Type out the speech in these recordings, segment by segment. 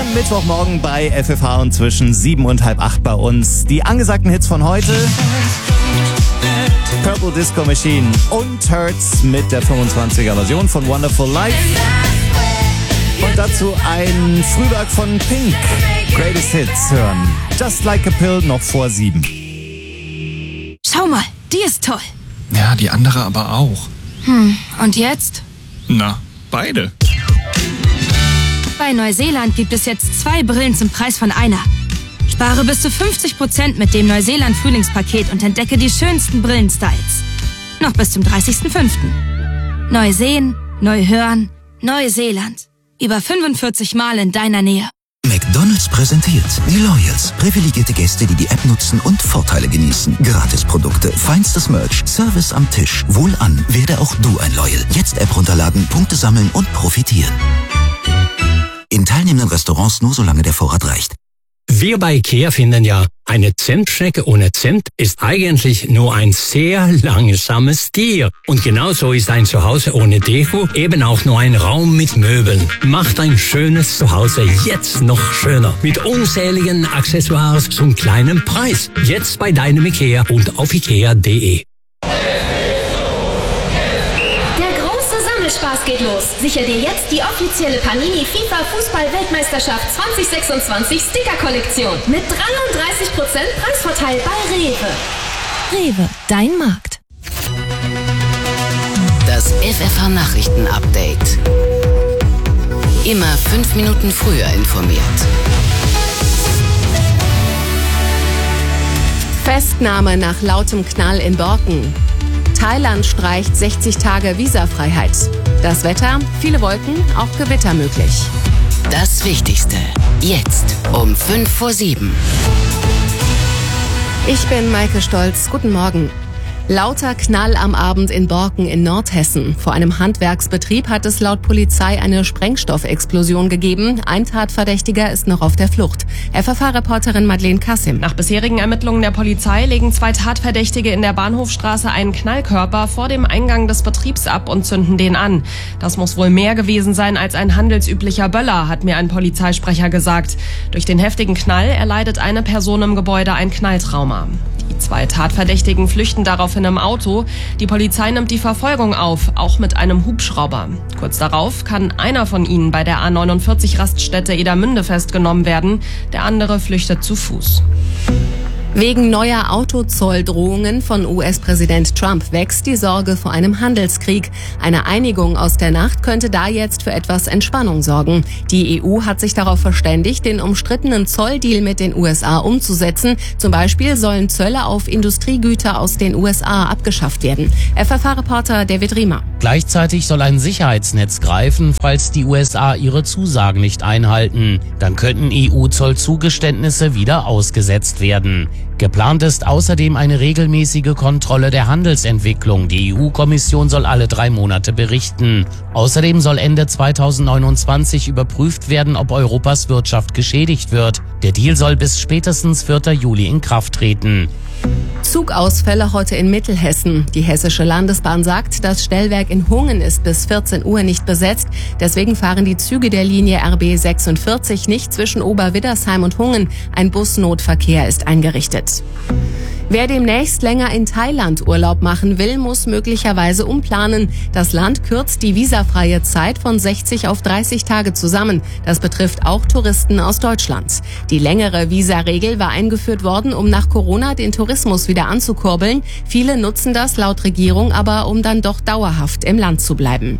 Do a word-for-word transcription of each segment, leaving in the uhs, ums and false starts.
Schönen Mittwochmorgen bei F F H und zwischen sieben und halb acht bei uns. Die angesagten Hits von heute: Purple Disco Machine und Hurts mit der fünfundzwanziger Version von Wonderful Life. Und dazu ein Frühwerk von Pink. Greatest Hits hören. Just Like a Pill noch vor sieben. Schau mal, die ist toll. Ja, die andere aber auch. Hm, und jetzt? Na, beide. Bei Neuseeland gibt es jetzt zwei Brillen zum Preis von einer. Spare bis zu fünfzig Prozent mit dem Neuseeland-Frühlingspaket und entdecke die schönsten Brillenstyles. Noch bis zum dreißigsten fünften Neu sehen, neu hören, Neuseeland. Über fünfundvierzig Mal in deiner Nähe. McDonald's präsentiert die Loyals. Privilegierte Gäste, die die App nutzen und Vorteile genießen. Gratisprodukte, feinstes Merch, Service am Tisch. Wohlan, werde auch du ein Loyal. Jetzt App runterladen, Punkte sammeln und profitieren. In teilnehmenden Restaurants nur solange der Vorrat reicht. Wir bei IKEA finden ja, eine Zimtschnecke ohne Zimt ist eigentlich nur ein sehr langsames Tier. Und genauso ist ein Zuhause ohne Deko eben auch nur ein Raum mit Möbeln. Macht ein schönes Zuhause jetzt noch schöner. Mit unzähligen Accessoires zum kleinen Preis. Jetzt bei deinem IKEA und auf ikea punkt de. Spaß geht los. Sicher dir jetzt die offizielle Panini FIFA Fußball-Weltmeisterschaft zwanzig sechsundzwanzig Sticker-Kollektion mit dreiunddreißig Prozent Preisvorteil bei Rewe. Rewe, dein Markt. Das F F H-Nachrichten-Update. Immer fünf Minuten früher informiert. Festnahme nach lautem Knall in Borken. Thailand streicht sechzig Tage Visafreiheit. Das Wetter, viele Wolken, auch Gewitter möglich. Das Wichtigste, jetzt um fünf vor sieben. Ich bin Maike Stolz, guten Morgen. Lauter Knall am Abend in Borken in Nordhessen. Vor einem Handwerksbetrieb hat es laut Polizei eine Sprengstoffexplosion gegeben. Ein Tatverdächtiger ist noch auf der Flucht. F F H-Reporterin Madeleine Kassim. Nach bisherigen Ermittlungen der Polizei legen zwei Tatverdächtige in der Bahnhofstraße einen Knallkörper vor dem Eingang des Betriebs ab und zünden den an. Das muss wohl mehr gewesen sein als ein handelsüblicher Böller, hat mir ein Polizeisprecher gesagt. Durch den heftigen Knall erleidet eine Person im Gebäude ein Knalltrauma. Die zwei Tatverdächtigen flüchten daraufhin im Auto. Die Polizei nimmt die Verfolgung auf, auch mit einem Hubschrauber. Kurz darauf kann einer von ihnen bei der A neunundvierzig Raststätte Edermünde festgenommen werden. Der andere flüchtet zu Fuß. Wegen neuer Autozolldrohungen von U S-Präsident Trump wächst die Sorge vor einem Handelskrieg. Eine Einigung aus der Nacht könnte da jetzt für etwas Entspannung sorgen. Die E U hat sich darauf verständigt, den umstrittenen Zolldeal mit den U S A umzusetzen. Zum Beispiel sollen Zölle auf Industriegüter aus den U S A abgeschafft werden. F F H-Reporter David Riemer. Gleichzeitig soll ein Sicherheitsnetz greifen, falls die U S A ihre Zusagen nicht einhalten. Dann könnten E U-Zollzugeständnisse wieder ausgesetzt werden. Geplant ist außerdem eine regelmäßige Kontrolle der Handelsentwicklung. Die E U-Kommission soll alle drei Monate berichten. Außerdem soll Ende zweitausendneunundzwanzig überprüft werden, ob Europas Wirtschaft geschädigt wird. Der Deal soll bis spätestens vierten Juli in Kraft treten. Zugausfälle heute in Mittelhessen. Die Hessische Landesbahn sagt, das Stellwerk in Hungen ist bis vierzehn Uhr nicht besetzt. Deswegen fahren die Züge der Linie R B sechsundvierzig nicht zwischen Oberwiddersheim und Hungen. Ein Busnotverkehr ist eingerichtet. Wer demnächst länger in Thailand Urlaub machen will, muss möglicherweise umplanen. Das Land kürzt die visafreie Zeit von sechzig auf dreißig Tage zusammen. Das betrifft auch Touristen aus Deutschland. Die längere Visaregel war eingeführt worden, um nach Corona den Tourismus wieder anzukurbeln. Viele nutzen das laut Regierung aber, um dann doch dauerhaft im Land zu bleiben.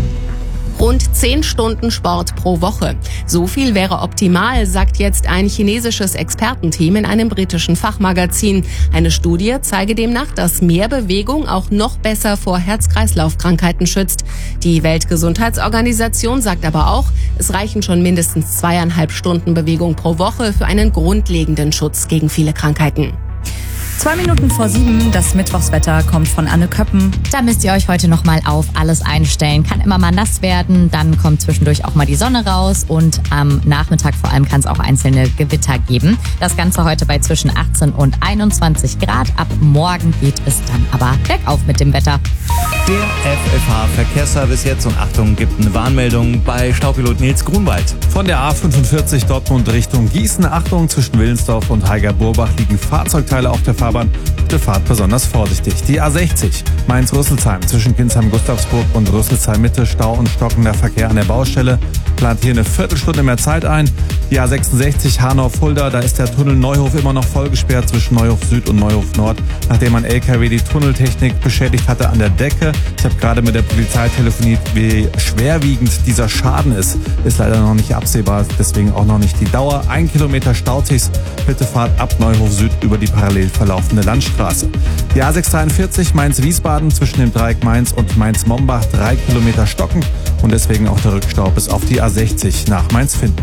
Rund zehn Stunden Sport pro Woche. So viel wäre optimal, sagt jetzt ein chinesisches Expertenteam in einem britischen Fachmagazin. Eine Studie zeige demnach, dass mehr Bewegung auch noch besser vor Herz-Kreislauf-Krankheiten schützt. Die Weltgesundheitsorganisation sagt aber auch, es reichen schon mindestens zweieinhalb Stunden Bewegung pro Woche für einen grundlegenden Schutz gegen viele Krankheiten. Zwei Minuten vor sieben, das Mittwochswetter kommt von Anne Köppen. Da müsst ihr euch heute nochmal auf alles einstellen. Kann immer mal nass werden, dann kommt zwischendurch auch mal die Sonne raus und am Nachmittag vor allem kann es auch einzelne Gewitter geben. Das Ganze heute bei zwischen achtzehn und einundzwanzig Grad. Ab morgen geht es dann aber bergauf mit dem Wetter. Der F F H-Verkehrsservice jetzt und Achtung, gibt eine Warnmeldung bei Staupilot Nils Grunwald. Von der A fünfundvierzig Dortmund Richtung Gießen. Achtung, zwischen Willensdorf und Heiger-Burbach liegen Fahrzeugteile auf der Fahrbahn. Bitte fahrt besonders vorsichtig. Die A sechzig Mainz-Rüsselsheim zwischen Kinsheim-Gustavsburg und Rüsselsheim-Mitte. Stau und stockender Verkehr an der Baustelle. Plant hier eine Viertelstunde mehr Zeit ein. Die A sechsundsechzig Hanau-Fulda, da ist der Tunnel Neuhof immer noch voll gesperrt zwischen Neuhof Süd und Neuhof Nord, nachdem ein L K W die Tunneltechnik beschädigt hatte an der Decke. Ich habe gerade mit der Polizei telefoniert, wie schwerwiegend dieser Schaden ist. Ist leider noch nicht absehbar, deswegen auch noch nicht die Dauer. Ein Kilometer staut sich's. Bitte fahrt ab Neuhof Süd über die parallel verlaufende Landstraße. Die A sechshundertdreiundvierzig Mainz-Wiesbaden zwischen dem Dreieck Mainz und Mainz-Mombach. Drei Kilometer stocken und deswegen auch der Rückstau bis auf die A sechzig nach Mainz-Finden.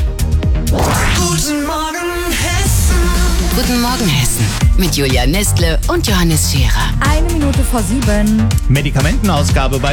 Guten Morgen Hessen. Guten Morgen Hessen. Mit Julia Nestle und Johannes Scherer. Eine Minute vor sieben. Medikamentenausgabe bei